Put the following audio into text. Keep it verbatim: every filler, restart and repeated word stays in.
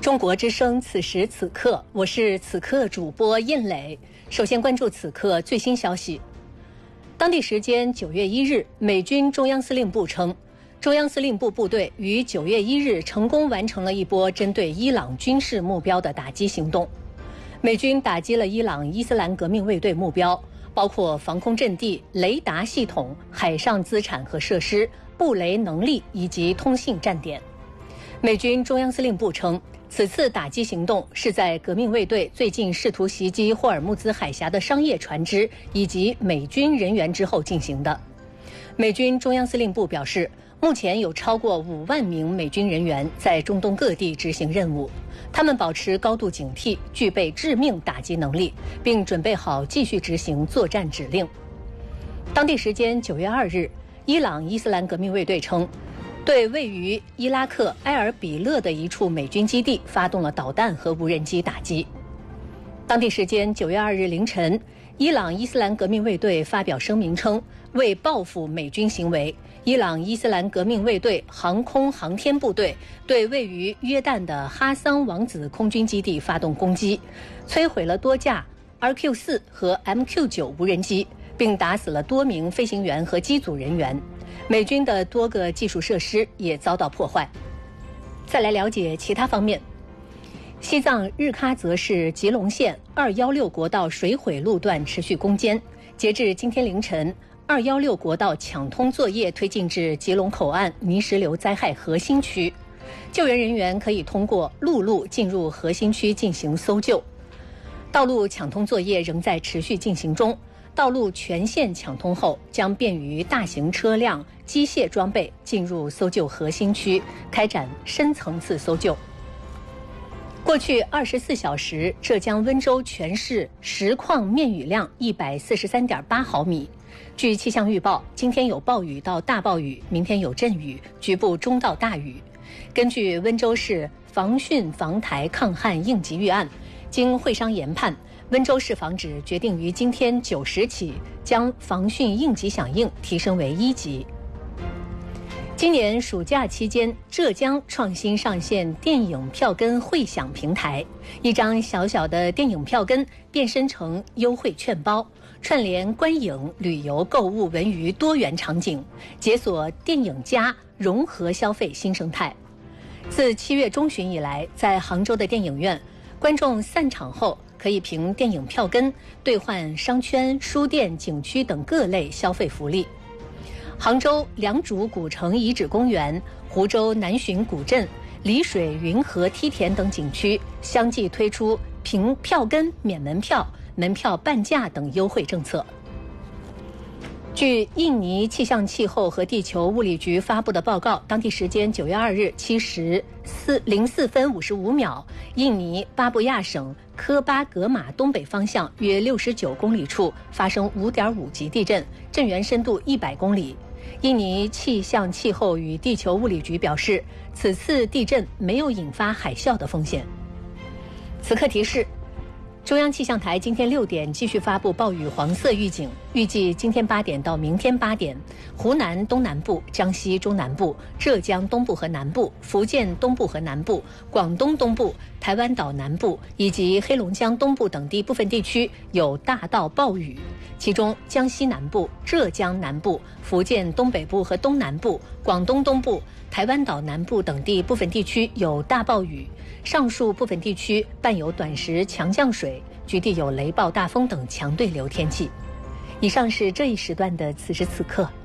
中国之声，此时此刻，我是此刻主播印磊。首先关注此刻最新消息。当地时间九月一日，美军中央司令部称，中央司令部部队于九月一日成功完成了一波针对伊朗军事目标的打击行动。美军打击了伊朗伊斯兰革命卫队目标，包括防空阵地、雷达系统、海上资产和设施、布雷能力以及通信站点。美军中央司令部称，此次打击行动是在革命卫队最近试图袭击霍尔木兹海峡的商业船只以及美军人员之后进行的。美军中央司令部表示，目前有超过五万名美军人员在中东各地执行任务，他们保持高度警惕，具备致命打击能力，并准备好继续执行作战指令。当地时间九月二日，伊朗伊斯兰革命卫队称，对位于伊拉克埃尔比勒的一处美军基地发动了导弹和无人机打击。当地时间九月二日凌晨，伊朗伊斯兰革命卫队发表声明称，为报复美军行为，伊朗伊斯兰革命卫队航空航天部队对位于约旦的哈桑王子空军基地发动攻击，摧毁了多架 R Q 四 和 M Q 九 无人机，并打死了多名飞行员和机组人员。美军的多个技术设施也遭到破坏。再来了解其他方面。西藏日喀则市吉隆县二一六国道水毁路段持续攻坚，截至今天凌晨，二一六国道抢通作业推进至吉隆口岸泥石流灾害核心区，救援人员可以通过陆路进入核心区进行搜救。道路抢通作业仍在持续进行中，道路全线抢通后，将便于大型车辆、机械装备进入搜救核心区，开展深层次搜救。过去二十四小时，浙江温州全市实况面雨量一百四十三点八毫米。据气象预报，今天有暴雨到大暴雨，明天有阵雨，局部中到大雨。根据温州市防汛防台抗旱应急预案，经会商研判，温州市防指决定于今天九时起将防汛应急响应提升为一级。今年暑假期间，浙江创新上线电影票根汇享平台，一张小小的电影票根变身成优惠券包，串联观影、旅游、购物、文娱多元场景，解锁电影加融合消费新生态。自七月中旬以来，在杭州的电影院，观众散场后可以凭电影票根兑换商圈、书店、景区等各类消费福利。杭州良渚古城遗址公园、湖州南浔古镇、丽水云河梯田等景区相继推出凭票根免门票、门票半价等优惠政策。据印尼气象气候和地球物理局发布的报告，当地时间九月二日七时零四分五十五秒，印尼巴布亚省科巴格马东北方向约六十九公里处发生五点五级地震，震源深度一百公里。印尼气象气候与地球物理局表示，此次地震没有引发海啸的风险。此刻提示，中央气象台今天六点继续发布暴雨黄色预警，预计今天八点到明天八点，湖南东南部、江西中南部、浙江东部和南部、福建东部和南部、广东东部、台湾岛南部以及黑龙江东部等地部分地区有大到暴雨，其中江西南部、浙江南部、福建东北部和东南部、广东东部、台湾岛南部等地部分地区有大暴雨，上述部分地区伴有短时强降水，局地有雷暴大风等强对流天气。以上是这一时段的此时此刻。